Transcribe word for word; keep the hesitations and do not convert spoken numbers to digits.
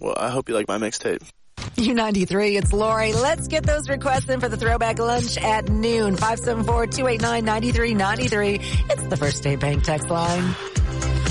well, I hope you like my mixtape. U ninety-three, it's Lori. Let's get those requests in for the throwback lunch at noon. five seven four, two eight nine, nine three nine three. It's the First State Bank text line.